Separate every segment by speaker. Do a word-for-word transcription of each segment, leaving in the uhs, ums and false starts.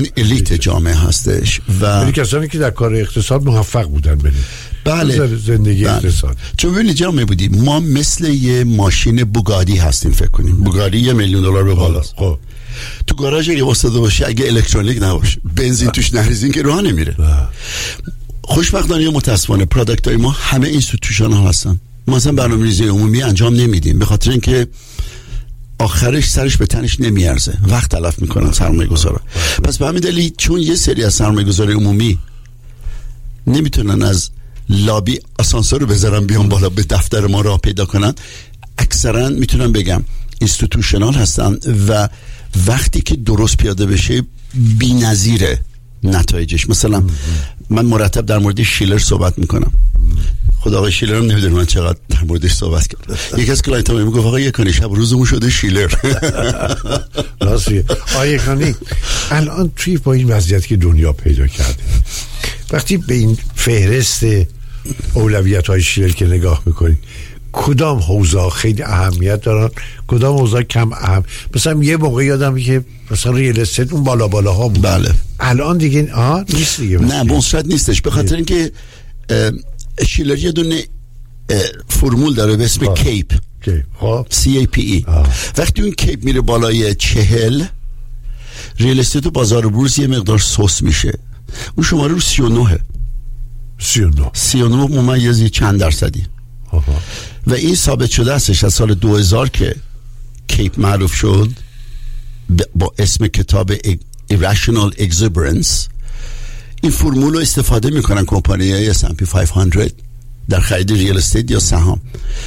Speaker 1: واقعا الیت جامعه هستش و
Speaker 2: یعنی کسانی که در کار اقتصاد موفق بودن بریم
Speaker 1: بله
Speaker 2: زندگی
Speaker 1: بله.
Speaker 2: اقتصاد.
Speaker 1: چون ببینید جامعه بودیم ما مثل یه ماشین بوگاتی هستیم فکر کنیم. بوگاتی یه میلیون دلار به بالاست.
Speaker 2: خب
Speaker 1: تو گاراژ اگه واسطه باشه اگه الکترونیک نباشه بنزین توش نریزین که راه نمیره. خوشبختانه یا متاسفانه پروداکت های ما همه اینستیتوشن ها هستن. ما مثلا برنامه‌ریزی عمومی انجام نمیدیم به خاطر اینکه آخرش سرش به تنش نمیارزه، وقت تلف میکنن سرمایه‌گذارا. پس به همین دلیل چون یه سری از سرمایه‌گذاری عمومی نمیتونن از لابی آسانسور رو بذارن بیان بالا به دفتر ما راه پیدا کنن، اکثرا میتونم بگم اینستیتوشنال هستن و وقتی که درست پیاده بشه بی‌نظیره نتایجش. مثلا من مرتب در مورد شیلر صحبت میکنم. خدا آقای شیلر هم نمیدونه من چقدر در موردش صحبت کردم. یکی از کلاینت هم میگفت آقا یکانی شب روزمون شده شیلر.
Speaker 2: راستیه آقا یکانی الان توی با این وضعیت که دنیا پیدا کرده وقتی به این فهرست اولویت های شیلر که نگاه میکنید کدام حوزه خیلی اهمیت دارن کدام حوزه کم اهم؟ مثلا یه موقع یادم که مثلا ریل استیت اون بالا بالا ها بود.
Speaker 1: بله
Speaker 2: الان دیگه آه نیست دیگه.
Speaker 1: نه بونصد نیستش به خاطر اینکه شیلر یه دونه فرمول داره به اسم کیپ سی ای پی ای. وقتی اون کیپ میره بالای چهل ریل استیت و بازار بورس یه مقدار سوس میشه. اون شماره رو سی و نه
Speaker 2: سی و نه
Speaker 1: سی و نه ممیزی چند درصدی آها. و این ثابت شده استش از سال دو هزار که کیپ معروف شد با اسم کتاب Irrational Exuberance. این فرمول رو استفاده میکنن کمپانی های اس اند پی پانصد در خرید ریال استیت یا سهام.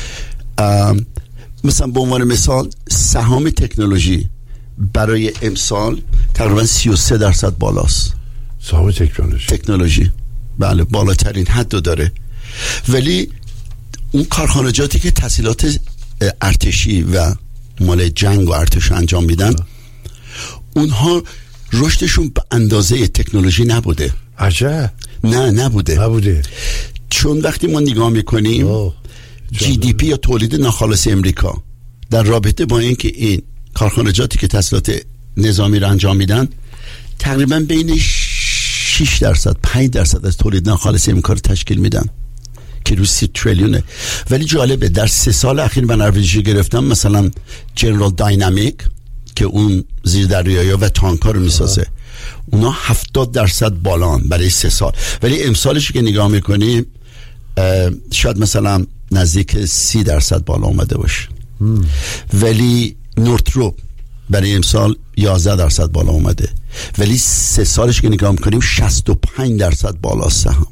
Speaker 1: مثلا به عنوان مثال سهام تکنولوژی برای امسال تقریبا سی و سه درصد بالاست.
Speaker 2: سهام تکنولوژی
Speaker 1: تکنولوژی بله بالاترین حد داره. ولی اون کارخانجاتی که تسهیلات ارتشی و مال جنگ و ارتش انجام میدن اونها رشدشون به اندازه تکنولوژی نبوده.
Speaker 2: عجب.
Speaker 1: نه نبوده
Speaker 2: نبوده
Speaker 1: چون وقتی ما نگاه میکنیم جی دی پی یا تولید ناخالص امریکا در رابطه با اینکه این کارخانجاتی که تسهیلات نظامی رو انجام میدن تقریبا بین شش درصد پنج درصد از تولید ناخالص امریکا رو تشکیل میدن که رو سی تریلیونه. ولی جالبه در سه سال اخیر من نروژی گرفتم مثلا جنرال داینامیک که اون زیر دریایا و تانکا رو میسازه اونا هفتاد درصد بالان برای سه سال. ولی امسالش که نگاه میکنیم شاید مثلا نزدیک سی درصد بالا اومده باشه. ولی نورتروپ برای امسال یازده درصد بالا اومده ولی سه سالش که نگاه میکنیم شصت و پنج درصد بالا سهم.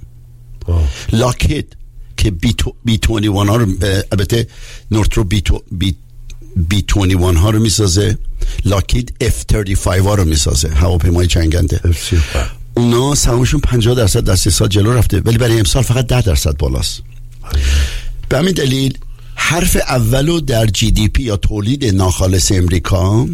Speaker 1: لاکهید که بی بیست و یک ها رو البته نورتروپ بی بی بیست و یک ها رو میسازه، لاکهید اف سی و پنج ها رو میسازه هواپیمای جنگنده. اونا سهامشون پنجاه درصد در سه سال جلو رفته ولی برای امسال فقط ده درصد بالاست. به همین دلیل حرف اولو در جی دی پی یا تولید ناخالص امریکا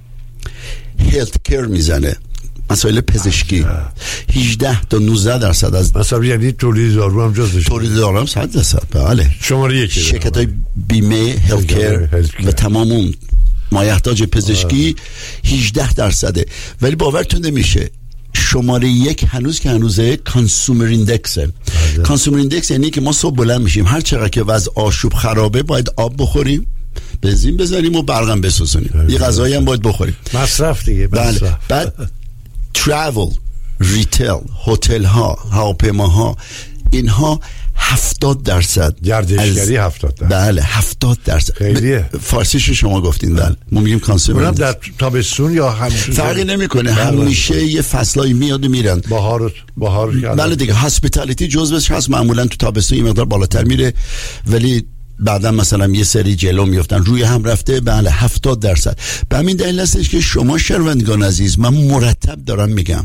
Speaker 1: هلت کیر میزنه، مسائل پزشکی. هجده تا نوزده درصد از
Speaker 2: مثلا یعنی تولید دارو هم جزش
Speaker 1: تولید دارو هم صد درصد بله
Speaker 2: شماره یکی
Speaker 1: شرکت های بیمه هلت کیر و تمام اون مایحتاج پزشکی هجده درصده. ولی باورتون نمیشه شماره یک هنوز که هنوزه کانسومر ایندکسه. کانسومر ایندکس یعنی که ما صبح بلند میشیم هر چقدر که وضع آشوب خرابه باید آب بخوریم، بنزین بزنیم و برقم بسوزونیم، یه غذایی هم باید بخوریم،
Speaker 2: مصرف دیگه مصرف.
Speaker 1: بله. بعد ترافل، ریتیل، هتل ها، هواپیماها اینها هفتاد درصد
Speaker 2: گردشگری هفتاد درصد
Speaker 1: بله هفتاد درصد
Speaker 2: خیلیه.
Speaker 1: فارسیشو شما گفتین بله ما میگیم کانسومر.
Speaker 2: اونم در تابستون یا همیشه
Speaker 1: فرقی نمیکنه همیشه یه فصلای میاد و میرن.
Speaker 2: بهار بهار
Speaker 1: بله دیگه هاسپیتالیتی جزوش هست معمولا تو تابستون یه مقدار بالاتر میره ولی بعدا مثلا یه سری جلو میافتن روی هم رفته بله هفتاد درصد. به همین دلیل هستش که شما شنوندگان عزیز من مرتب دارم میگم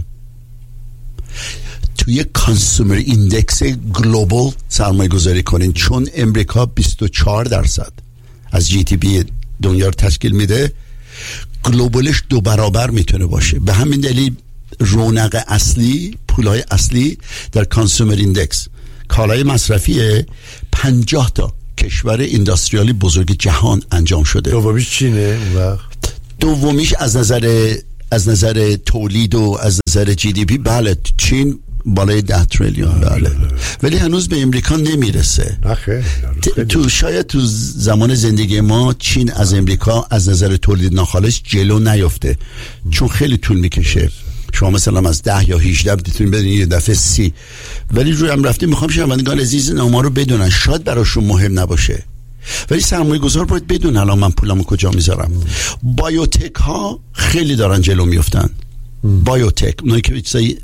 Speaker 1: توی کانسومر ایندکس گلوبال سرمایه گذاری کنین چون امریکا بیست و چهار درصد از جی دی پی دنیا رو تشکیل میده، گلوبالش دو برابر میتونه باشه. به همین دلیل رونق اصلی پولای اصلی در کانسومر ایندکس کالای مصرفی پنجاه تا کشور اینداستریالی بزرگ جهان انجام شده.
Speaker 2: دومیش چینه اون وقت؟
Speaker 1: دومیش از نظر از نظر تولید و از نظر جی دی پی بله چین بالای ده تریلیون بله، ولی هنوز به امریکا نمیرسه. تو شاید تو زمان زندگی ما چین از امریکا از نظر تولید ناخالص جلو نیفته، چون خیلی طول میکشه. شما مثلا از ده یا هجده بتونید بدونید یه دفعه سی، ولی روی هم رفتیم. میخوام شنوندگان عزیز ما رو بدونن، شاید براشون مهم نباشه ولی سرمایه گذار باید بدون الان من پولمو کجا میذارم. بایوتک ها خیلی دارن جلو میفتن. بایوتک اونایی که چیزای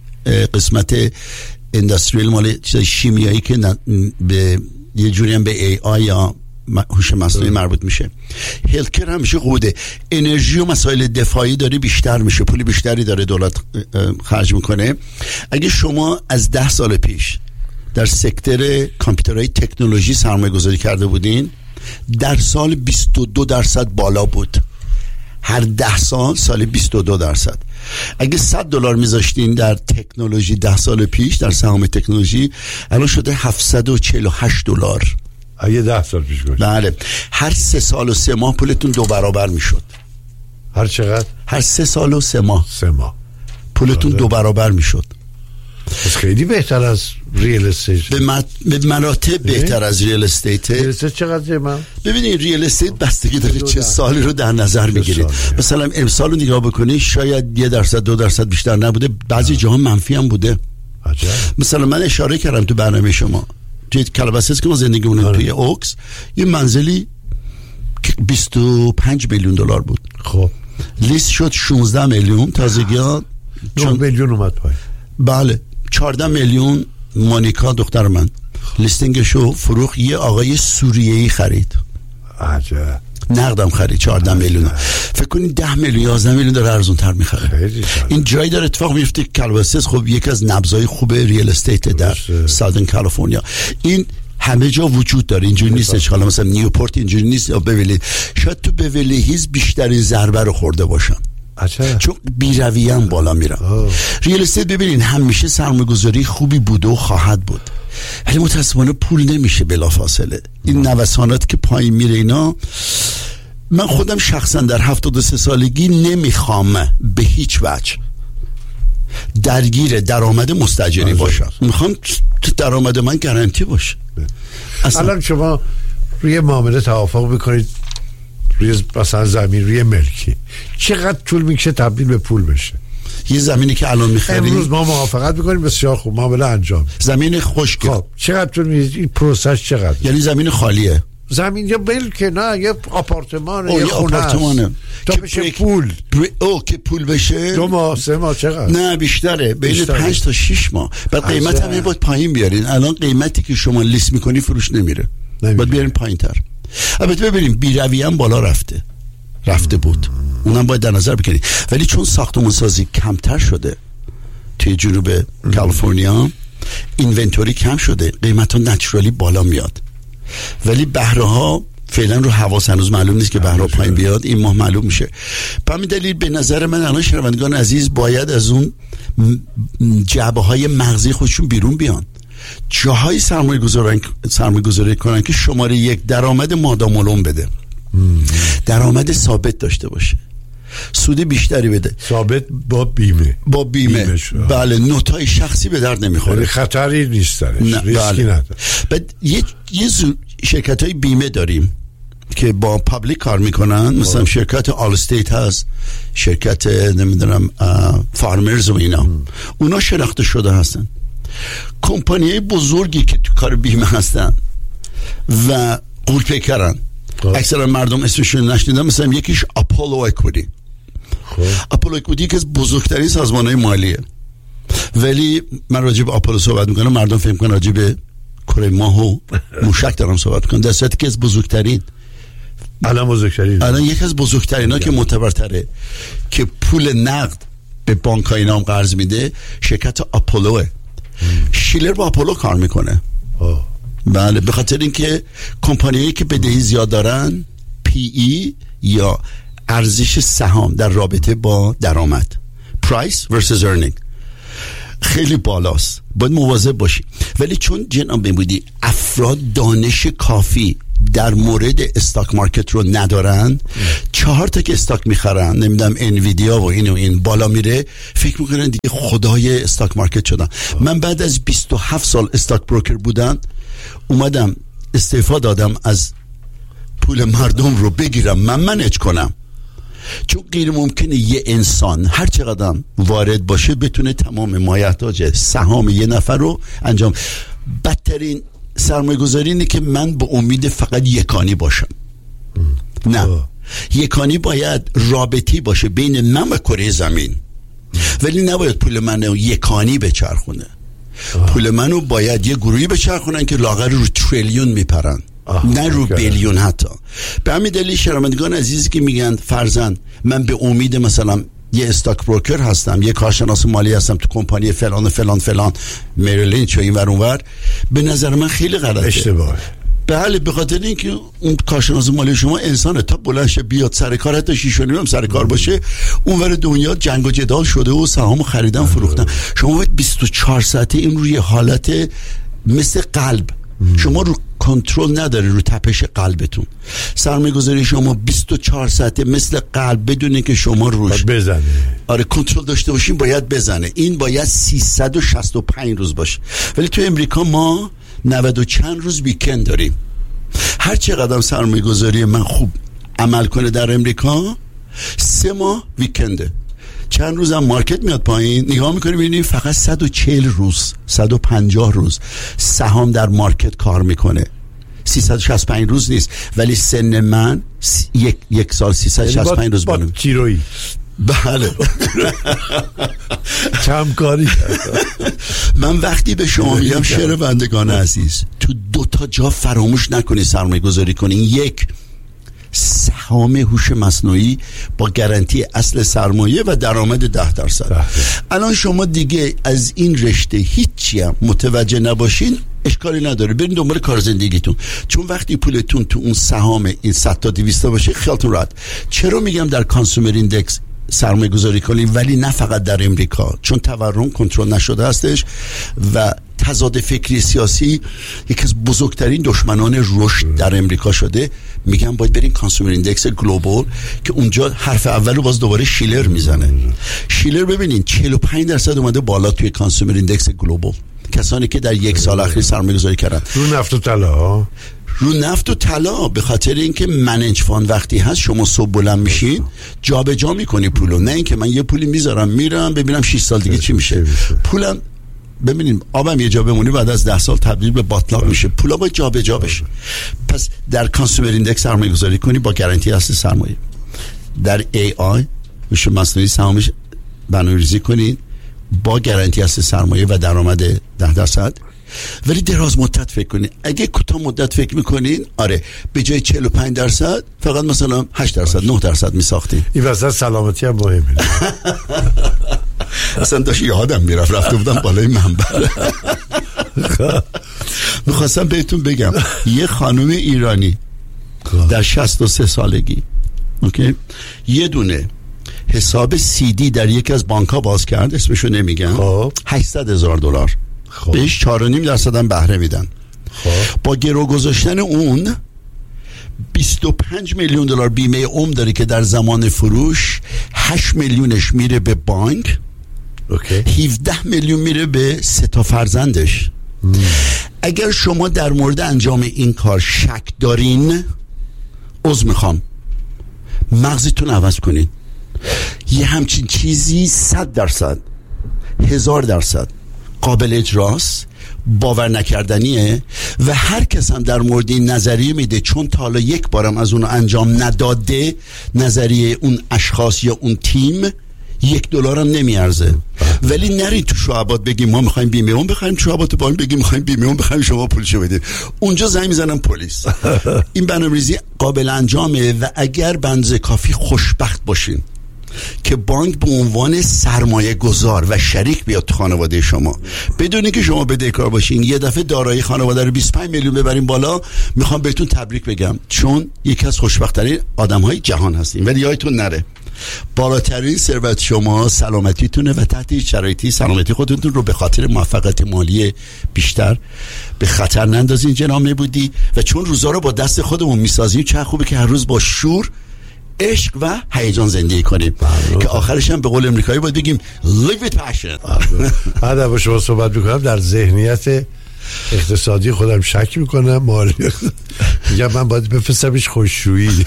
Speaker 1: قسمت اندستریال مال چیزای شیمیایی که به یه جوری هم به ای آی یا هوش مصنوعی مربوط میشه. هلتکر هم میشه خوده. انرژی و مسائل دفاعی داره بیشتر میشه، پولی بیشتری داره دولت خرج میکنه. اگه شما از ده سال پیش در سکتر کامپیوترهای تکنولوژی سرمایه گذاری کرده بودین، در سال بیست و دو درصد بالا بود. هر ده سال سال بیست و دو درصد. اگه صد دلار میذاشتین در تکنولوژی ده سال پیش در سهام تکنولوژی، الان شده هفتصد و چهل و هشت دلار.
Speaker 2: اگه ده سال پیش گذاشت
Speaker 1: بله، هر سه سال و سه ماه پولتون دو برابر میشد.
Speaker 2: هر چقدر؟
Speaker 1: هر سه سال و سه ماه
Speaker 2: سه ماه
Speaker 1: پولتون دو برابر میشد.
Speaker 2: پس خیلی بهتر از ریل استیت.
Speaker 1: به, مت... به مراتب بهتر از ریل استیت.
Speaker 2: ریل استیت چقدر من؟
Speaker 1: ببینید ریل استیت بستگی داره چه سالی رو در نظر میگیرید. مثلا امسال رو نگاه بکنید شاید یه درصد دو درصد بیشتر نبوده، بعضی جاها منفی هم بوده.
Speaker 2: عجب.
Speaker 1: مثلا من اشاره کردم تو برنامه شما توی کلباسس که ما زندگی مونیم توی اوکس، یه منزلی بیست و پنج میلیون دلار بود.
Speaker 2: خب
Speaker 1: لیست شد شانزده میلیون، تازگی ها
Speaker 2: چون میلیون اومد پای.
Speaker 1: بله چهارده میلیون. مونیکا دختر من لیستینگشو فروخت، یه آقای سوریه‌ای خرید.
Speaker 2: عجب.
Speaker 1: نقدم خرید چهارده میلیون. فکر کنید ده میلیون یازده میلیون داره ارزون تر میخره. این جایی داره اتفاق میفته. کلباسس خب یکی از نبضای خوب ریل استیت در ساودرن کالیفرنیا. این همه جا وجود داره، اینجوری نیست. حالا مثلا نیوپورت اینجوری نیست یا بیولی. شاید تو بیولی هیلز بیشترین ضربه رو خورده باشن.
Speaker 2: عجب.
Speaker 1: چون بی‌رویه هم بالا میرم. ریل استیت ببینین همیشه سرمایه‌گذاری خوبی بوده و خواهد بود، ولی متأسفانه پول نمیشه بلافاصله. این نوسانات که پایین میره اینا، من خودم شخصا در هفتاد و سه سالگی نمیخوام به هیچ وجه درگیر درآمد مستاجری باشم. میخوام درآمد من گارانتی باشه.
Speaker 2: الان شما روی معامله توافق بکنید روی مثلا زمین روی ملکی، چقدر طول میکشه تبدیل به پول بشه؟
Speaker 1: یه زمینی که الان میخریم
Speaker 2: امروز ما موافقت میکنیم بسیار خوب معامله انجام،
Speaker 1: زمین خشک،
Speaker 2: خب چقدر طول میکشه این پروسش؟ چقدر؟
Speaker 1: یعنی زمین خالیه،
Speaker 2: زمین یا ملک، نه یه آپارتمانه، یه
Speaker 1: خونه آپارتمانه
Speaker 2: تا بشه پول.
Speaker 1: او که پول بشه
Speaker 2: دو ماه سه ماه چقدر؟
Speaker 1: نه بیشتره، بین پنج تا شش ماه. بعد قیمت هم باید پایین بیارین. الان قیمتی که شما لیست میکنی فروش نمیره، باید بیارین پایین تر. البته ببینیم بی‌رویه هم بالا رفته رفته بود، اونم باید در نظر بگیرید. ولی چون ساختمان سازی کمتر شده توی جنوب کالیفرنیا، اینونتوری کم شده، قیمت ها نچرالی بالا میاد. ولی بهره ها فعلا رو حواس هنوز معلوم نیست که بهره پایین بیاد، این ماه معلوم میشه. به همین دلیل به نظر من الان شنوندگان عزیز باید از اون جعبه های مغزی خودشون بیرون بیان، جاهای سرمایه گذاری سرمایه گذاری کنن که شماره یک درآمد مادامالون بده، درآمد ثابت داشته باشه، سود بیشتری بده،
Speaker 2: ثابت با بیمه
Speaker 1: با بیمه, بیمه بله، نوتای شخصی به درد نمیخوره،
Speaker 2: خطری نیست درش، ریسکی
Speaker 1: بله.
Speaker 2: نداره.
Speaker 1: بعد یه یه شرکت های بیمه داریم که با پابلیک کار میکنن، مثلا آه. شرکت آل استیت هست، شرکت نمیدونم فارمرز و اینا، ام. اونا شناخته شده هستن. کمپانی بزرگی که تو کار بیمه هستن و قول پیکرن، اکثر مردم اسمشون نشنیدن، مثلا یکیش اپولو اکویتی. اپولو اکویتی که از بزرگترین سازمان‌های مالیه، ولی من راجع به اپولو صحبت میکنم، مردم فکر میکنن راجع به کره ماه و موشک دارم صحبت میکنم، در صورتی که از بزرگترین
Speaker 2: الان بزرگترین
Speaker 1: الان یکی از بزرگترین ها که معتبرتره که پول نقد به بانک‌ها اینا هم قرض میده، شرکت اپولوه. شیلر با اپولو کار میکنه. آه. بله، به خاطر اینکه کمپانیایی که بدهی زیاد دارن، پی ای یا ارزش سهام در رابطه با درآمد، پرایس ورسس ارنینگ، خیلی بالاست، باید مواظب باشی. ولی چون جناب بودی افراد دانش کافی در مورد استاک مارکت رو ندارن، چهار تا که استاک میخرن، نمیدونم انویدیا و این و این بالا میره، فکر میکنن دیگه خدای استاک مارکت شدن. من بعد از بیست و هفت سال استاک بروکر بودن اومدم استعفا دادم از پول مردم رو بگیرم من منیج کنم، چون غیر ممکنه یه انسان هر چقدر وارد باشه بتونه تمام مایحتاج سهام یه نفر رو انجام. بدترین سرمایه گذاری اینه که من به امید فقط یکانی باشم. ام. نه ام. یکانی باید رابطی باشه بین من و کره زمین، ولی نباید پول منو یکانی بچرخونه. ام. پول منو باید یه گروهی بچرخونن که لاغر رو تریلیون میپرن، نه رو بیلیون. حتی به همین دلیل شنوندگان عزیزی که میگن فرزند من به امید مثلا یه استاک بروکر هستم، یه کارشناس مالی هستم تو کمپانی فلان و فلان فلان مریلین چه این ور اون ور، به نظر من خیلی غلطه،
Speaker 2: اشتباهه.
Speaker 1: بله، به خاطر اینکه اون کارشناس مالی شما انسانه، تا بلند شه بیاد سر کار، حتی شیش و نیم هم سر کار باشه، اونور دنیا جنگ و جدال شده و سهام خریدن فروختن. شما باید بیست و چهار ساعته این روی حالت مثل قلب، شما رو کنترل نداره رو تپش قلبتون. سرمایه گذاری شما بیست و چهار ساعته مثل قلب بدونه که شما روش
Speaker 2: بزنه.
Speaker 1: آره کنترل داشته باشین، باید بزنه. این باید سیصد و شصت و پنج روز باشه. ولی تو امریکا ما نود و چند روز ویکند داریم. هر چقدر سرمایه گذاری من خوب عمل کنه در امریکا، سه ماه ویکنده. چند روز هم مارکت میاد پایین، نگاه میکنی میبینی فقط صد و چهل روز صد و پنجاه روز سهام در مارکت کار میکنه. سیصد و شصت و پنج روز نیست، ولی سن من س... یک یک سال سیصد و شصت و پنج روز بانم.
Speaker 2: چیرویی
Speaker 1: بله
Speaker 2: کمکاری.
Speaker 1: من وقتی به شما میگم شنوندگان عزیز، تو دو تا جا فراموش نکنی سرمایه گذاری کنین. یک، سهام هوش مصنوعی با گارانتی اصل سرمایه و درآمد ده درصد. الان شما دیگه از این رشته هیچی هم متوجه نباشین اشکالی نداره، برین دنبال کار زندگیتون، چون وقتی پولتون تو اون سهام این صد تا دویست باشه خیالتون راحت. چرا میگم در کانسومر ایندکس سرمایه گذاری کنیم، ولی نه فقط در امریکا، چون تورم کنترل نشده هستش و تضاد فکری سیاسی یکی از بزرگترین دشمنان رشد در امریکا شده. میگم باید برین کانسومر ایندکس گلوبال که اونجا حرف اولو باز دوباره شیلر میزنه. شیلر ببینین چهل و پنج درصد اومده بالا توی کانسومر ایندکس گلوبال، کسانی که در یک سال اخیر سرمایه گذاری کردن
Speaker 2: رو نفت و طلا.
Speaker 1: رو نفت و طلا به خاطر اینکه منیج فاند وقتی هست شما صبح بلند میشین جابجا میکنی پولو، نه اینکه من یه پولی میذارم میرم ببینم شش سال دیگه چی میشه. پولم ببینیم آبم یه جا بمونی بعد از ده سال تبدیل به باطلاق میشه. پولا باید جابجا بشه. پس در کانسومر ایندکس سرمایه گذاری کنی با گارانتی اصل سرمایه. در ای آی هوش مصنوعی سهامش برنامه‌ریزی کنین با گارانتی اصل سرمایه و درآمد ده درصد. ولی دراز مدت فکر کنین. اگه کوتاه مدت فکر میکنین، آره به جای چهل و پنج درصد فقط مثلا هشت درصد نه درصد میساختین.
Speaker 2: این واسه سلامتی هم مهمه.
Speaker 1: اصلا داشت یادم میرفت رفته بودم بالای منبر. میخواستم بهتون بگم یه خانم ایرانی در شصت و سه سالگی اوکی یه دونه حساب سیدی در یکی از بانک ها باز کرد، اسمشو نمیگم، هشتصد هزار دلار، بهش چهار و نیم درصد هم بهره میدن. با گرو گذاشتن اون بیست و پنج میلیون دلار بیمه عمر داره که در زمان فروش هشت میلیونش میره به بانک، اوکی. هفده میلیون میره به سه تا فرزندش. مم. اگر شما در مورد انجام این کار شک دارین، عذر میخوام، مغزتون عوض کنین. یه همچین چیزی صد درصد هزار درصد قابل اجراست، باور نکردنیه و هر کس هم در مورد این نظریه میده، چون تا حالا یک بارم از اون انجام نداده، نظریه اون اشخاص یا اون تیم یک دلار هم نمیارزه. ولی نرید تو شعبات بگیم ما میخوایم بیمه اون بخریم، شعبات بایم بگیم میخوایم بیمه اون بخریم، شما پولشو بدید، اونجا زنگ میزنن پلیس. این برنامه‌ریزی قابل انجامه و اگر بنز کافی خوشبخت باشین که بانک به عنوان سرمایه گذار و شریک بیاد تو خانواده شما، بدون که شما بدهکار باشین، یه دفعه دارایی خانواده رو بیست و پنج میلیون ببرین بالا، میخوام بهتون تبریک بگم، چون یکی از خوشبخت‌ترین آدم‌های جهان هستین. ولی یادتون نره بالاترین ثروت شما سلامتیتونه و تحت هیچ شرایطی سلامتی خودتون رو به خاطر موفقیت مالی بیشتر به خطر نندازین جناب مهبودی. و چون روزا رو با دست خودمون میسازیم، چه خوبه که هر روز با شور، عشق و هیجان زندگی کنیم که آخرش هم به قول امریکایی باید بگیم live with passion.
Speaker 2: بعد با شما صحبت میکنم در ذهنیت اقتصادی خودم شک میکنم، مالی میگم من باید بفرستمش خوششویی.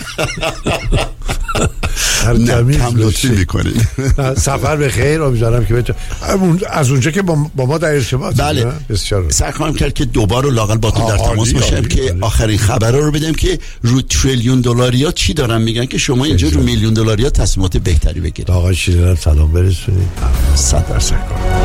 Speaker 1: نه کم لطفی میکنید.
Speaker 2: سفر به خیر، امیدوارم که بتون از اونجا که با, با ما در ارتباط.
Speaker 1: بله بسیار سعی خواهم کرد که دوباره لااقل با تو در تماس باشم که آلی. آخرین خبرها رو بدم که رو تریلیون دلاریا چی دارن میگن که شما اینجا رو میلیون دلاریا تصمیمات بهتری بگیرید.
Speaker 2: آقا شیرینم سلام برسونید.
Speaker 1: صد درصد.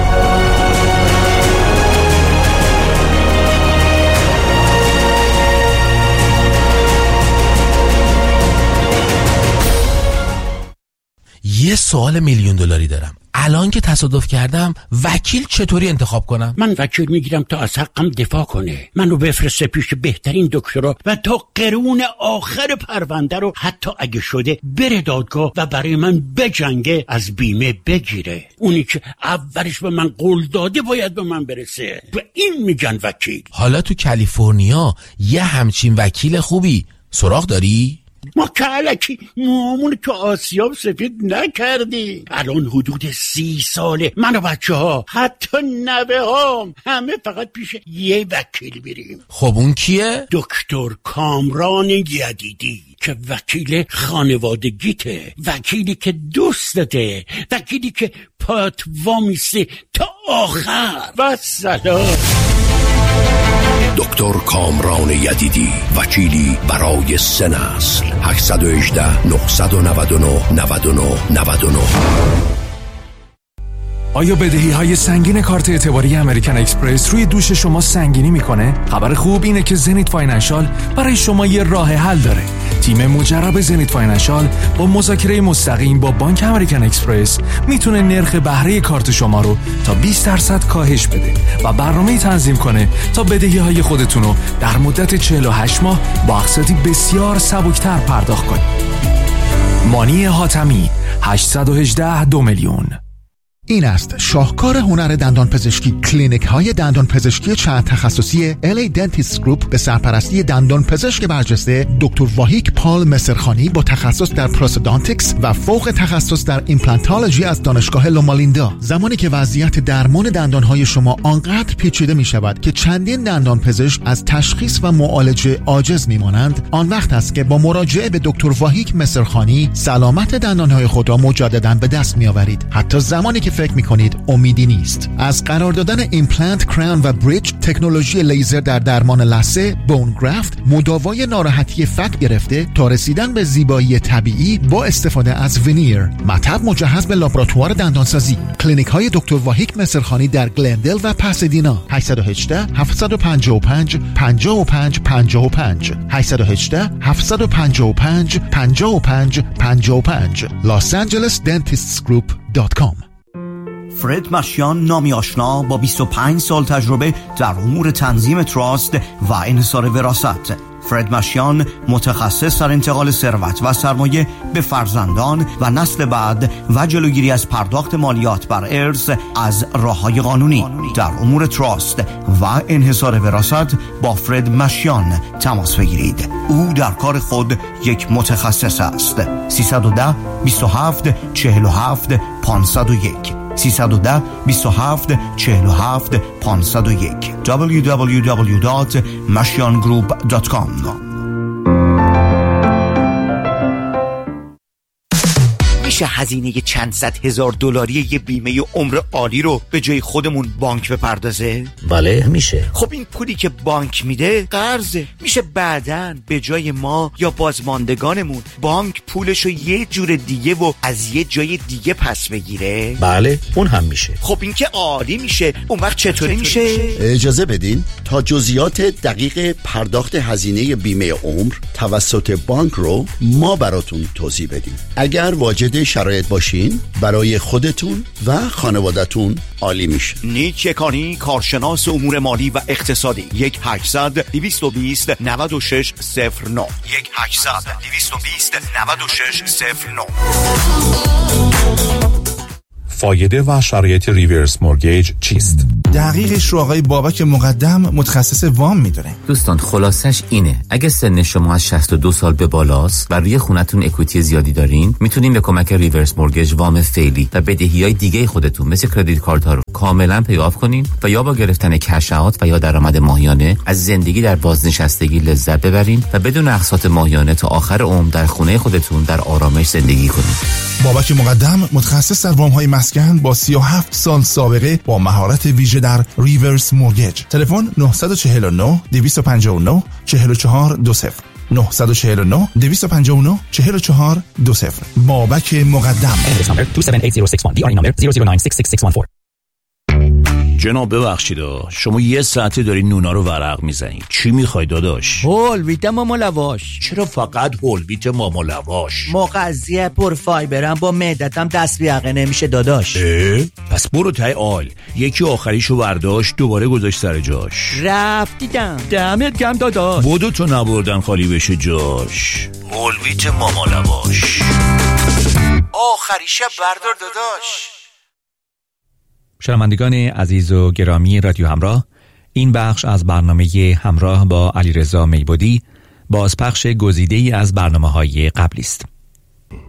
Speaker 3: یه سوال میلیون دلاری دارم. الان که تصادف کردم وکیل چطوری انتخاب کنم؟
Speaker 4: من وکیل میگیرم تا از حقم دفاع کنه، منو بفرسته پیش بهترین دکترا و تا قرون آخر پرونده رو حتی اگه شده بره دادگاه و برای من بجنگه، از بیمه بگیره. اونی که اولش به من قول داده باید به من برسه. و این میگن وکیل.
Speaker 3: حالا تو کالیفرنیا یه همچین وکیل خوبی سراغ داری؟
Speaker 4: ما که علکی موامون تو آسیاب سفید نکردی. الان حدود سی ساله من و بچه ها حتی نوه هام همه فقط پیش یه وکیل میریم.
Speaker 3: خب اون کیه؟
Speaker 4: دکتر کامران یدیدی که وکیل خانوادگیته، وکیلی که دوستته، وکیلی که پات وامیسته تا آخر. و سلام.
Speaker 5: دکتر کامران یدیدی، وکیلی برای سه نسل. هشت یک هشت نه نه نه نه نه نه نه.
Speaker 6: آیا بدهی های سنگین کارت اعتباری امریکن اکسپرس روی دوش شما سنگینی میکنه؟ خبر خوب اینه که زنیت فاینانشال برای شما یه راه حل داره. تیم مجرب زنیت فاینانشال با مذاکره مستقیم با بانک امریکن اکسپرس میتونه نرخ بهره کارت شما رو تا بیست درصد کاهش بده و برنامه‌ای تنظیم کنه تا بدهی های خودتون رو در مدت چهل و هشت ماه با اقساطی بسیار سبکتر پرداخت کنید. مانی حاتمی هشت یک هشت دو میلیون.
Speaker 7: این است شاهکار هنر دندان پزشکی. کلینیک های دندان پزشکی چند تخصصی ال ای Dentist Group به سرپرستی دندان پزشک برجسته دکتر واهیک پال مصرخانی با تخصص در پروستودانتیکس و فوق تخصص در ایمپلانتولوژی از دانشگاه لومالیندا. زمانی که وضعیت درمان دندان های شما آنقدر پیچیده می شود که چندین دندان پزشک از تشخیص و معالجه عاجز می مانند، آن وقت است که با مراجعه به دکتر واهیک مصرخانی سلامت دندان های خود را مجددا به دست می آورید، حتی زمانی که فکر میکنید امیدی نیست. از قرار دادن ایمپلنت، کراون و بریج، تکنولوژی لیزر در درمان لثه، بون گرافت، مداوای ناراحتی فک گرفته تا رسیدن به زیبایی طبیعی با استفاده از ونیر، مطب مجهز به لابراتوار دندانسازی. کلینیک های دکتر واهیک مصرخانی در گلندل و پاسادینا. هشت یک هشت هفت پنج پنج پنج پنج پنج پنج هشت یک هشت هفت پنج پنج پنج پنج پنج پنج لاس آنجلس دنتیستس گروپ دات کام.
Speaker 8: فرد مشیان، نامی آشنا با بیست و پنج سال تجربه در امور تنظیم تراست و انحصار وراثت. فرد مشیان متخصص در انتقال ثروت و سرمایه به فرزندان و نسل بعد و جلوگیری از پرداخت مالیات بر ارث از راه‌های قانونی. در امور تراست و انحصار وراثت با فرد مشیان تماس بگیرید. او در کار خود یک متخصص است. سیصد و ده بیست و هفت چهل و هفت پانصد و یک سیصد و ده بیست و هفت چهل و هفت پانصد و یک دبلیو دبلیو دبلیو دات مشیان گروپ دات کام.
Speaker 9: میشه هزینه چند صد هزار دلاری یه بیمه عمر عالی رو به جای خودمون بانک بپردازه؟
Speaker 10: بله میشه.
Speaker 9: خب این پولی که بانک میده قرضه، میشه بعداً به جای ما یا بازماندگانمون بانک پولشو یه جور دیگه و از یه جای دیگه پس بگیره؟
Speaker 10: بله اون هم میشه.
Speaker 9: خب این که عالی میشه. اون وقت چطوری میشه؟
Speaker 1: اجازه بدین تا جزئیات دقیق پرداخت هزینه بیمه عمر توسط بانک رو ما براتون توضیح بدیم. اگر واجد شرایط باشین برای خودتون و خانوادتون عالی میشه.
Speaker 8: نیک یکانی، کارشناس امور مالی و اقتصادی. یک هشتصد دویست و بیست نود و شش صفر نه یک هشتصد دویست و بیست نود و شش صفر نه.
Speaker 11: فایده و شرایط ریورس مورگیج چیست؟
Speaker 12: دقیقش رو آقای بابک مقدم متخصص وام میدونه.
Speaker 13: دوستان خلاصش اینه، اگه سن شما از شصت و دو سال به بالاست و روی خونتون اکویتی زیادی دارین، میتونین به کمک ریورس مورگیج وام فعلی و بدهیای دیگه خودتون مثل کردیت کارت‌ها رو کاملا پی‌آف کنین و یا با گرفتن کش اوت و یا درآمد ماهیانه از زندگی در بازنشستگی لذت ببرین و بدون اقساط ماهیانه تا آخر عمر در خونه خودتون در آرامش زندگی کنین.
Speaker 12: بابک مقدم متخصص در وام‌های مسکن با سی و هفت سال سابقه با مهارت ویژه در ریورس مورگیج. تلفن نه چهار نه دو پنج نه چهار چهار دو صفر نه چهار نه دو پنج نه چهار چهار دو صفر. بابک مقدم.
Speaker 10: دو هفت هشت صفر شش یک، دی آر ای number صفر صفر نه شش شش شش یک چهار.
Speaker 14: جناب ببخشید شما یه ساعته داری نونا رو ورق میزنید. چی میخوای داداش؟
Speaker 15: هول ویت ماما لواش.
Speaker 14: چرا فقط هول ویت ماما لواش؟
Speaker 15: مغذیه پر فایبرم، با معدتم دست بیاقه نمیشه داداش.
Speaker 14: اه؟ پس برو تای آل. یکی آخریشو برداشت دوباره گذاشت سر جاش.
Speaker 15: رفتیدم. دمت گرم داداش.
Speaker 14: بودو تو نبردن خالی بشه جاش. هول ویت ماما لواش.
Speaker 9: آخریشه بردار داداش.
Speaker 10: شنوندگان عزیز و گرامی رادیو همراه، این بخش از برنامه همراه با علیرضا میبودی بازپخش گزیده‌ای از برنامه‌های قبلی است.